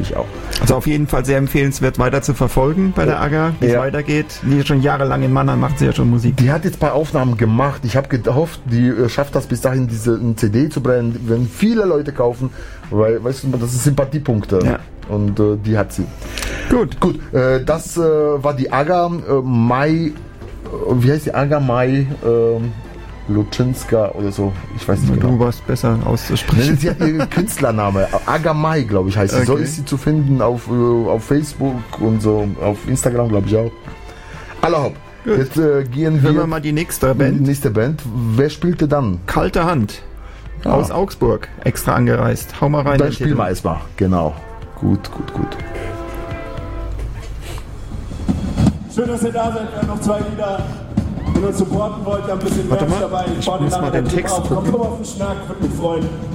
ich auch. Also auf jeden Fall sehr empfehlenswert, weiter zu verfolgen bei der AGA, wie es weitergeht. Die ist schon jahrelang in Mannheim, macht sie ja schon Musik. Die hat jetzt ein paar Aufnahmen gemacht. Ich habe gehofft, die schafft das bis dahin, diese CD zu brennen, wenn viele Leute kaufen, weil, weißt du, das sind Sympathiepunkte. Ja. Und die hat sie. Gut, das war die AGA Mai, wie heißt die AGA Mai Luczynska oder so, ich weiß nicht genau. Du warst besser auszusprechen. Sie hat ihren Künstlername, Aga Mai, glaube ich, heißt sie. Okay. So ist sie zu finden auf Facebook und so, auf Instagram, glaube ich auch. Alle hopp. Jetzt gehen Hören wir mal die nächste Band. Wer spielte dann? Kalte Hand. Aus Augsburg, extra angereist. Hau mal rein. Dann spielen wir erstmal, genau. Gut. Schön, dass ihr da seid. Wir haben noch 2 Lieder. Wenn ihr uns supporten wollt, ihr habt ein bisschen Merch dabei. Ich muss mal den Text gucken. Kommt auf den Schnack, würde mich freuen.